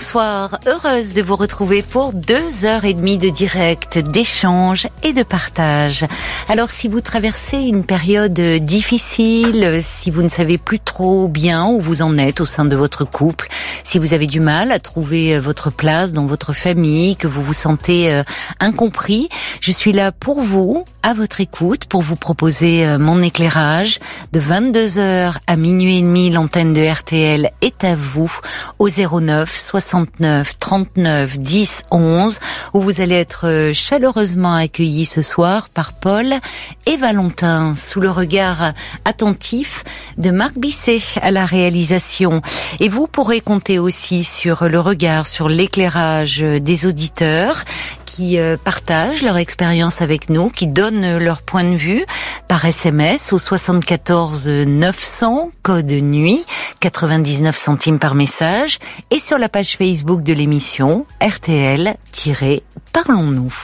Bonsoir, heureuse de vous retrouver pour 2h30 de direct, d'échange et de partage. Alors si vous traversez une période difficile, si vous ne savez plus trop bien où vous en êtes au sein de votre couple, si vous avez du mal à trouver votre place dans votre famille, que vous vous sentez incompris, je suis là pour vous, à votre écoute, pour vous proposer mon éclairage. De 22h à minuit et demi, l'antenne de RTL est à vous au 09 69 39 10 11 où vous allez être chaleureusement accueillis ce soir par Paul et Valentin sous le regard attentif de Marc Bisset à la réalisation. Et vous pourrez compter aussi sur le regard, sur l'éclairage des auditeurs qui partagent leur expérience avec nous, qui donnent leur point de vue par SMS au 74 900, code nuit, 99 centimes par message, et sur la page Facebook de l'émission RTL-Parlons-nous.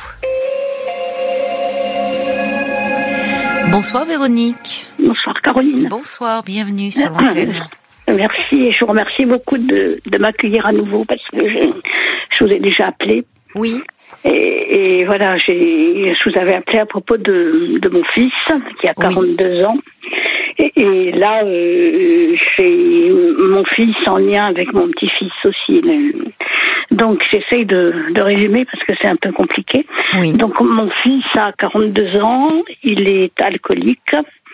Bonsoir Véronique. Bonsoir Caroline. Bonsoir, bienvenue sur l'antenne. Merci, et je vous remercie beaucoup de m'accueillir à nouveau parce que je vous ai déjà appelé. Oui. Et voilà, je vous avais appelé à propos de mon fils qui a 42 ans. Et là, j'ai mon fils en lien avec mon petit-fils aussi. Donc j'essaye de résumer parce que c'est un peu compliqué. Oui. Donc mon fils a 42 ans, il est alcoolique.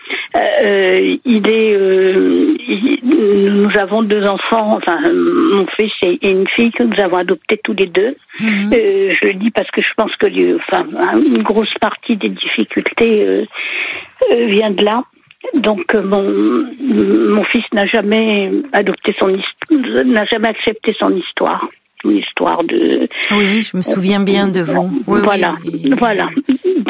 Nous avons deux enfants, enfin mon fils et une fille que nous avons adoptés tous les deux. Mm-hmm. Je le dis parce que je pense que une grosse partie des difficultés vient de là. Donc mon fils n'a jamais accepté son histoire. Une histoire de... Oui, je me souviens bien de vous. Oui, voilà, oui. voilà.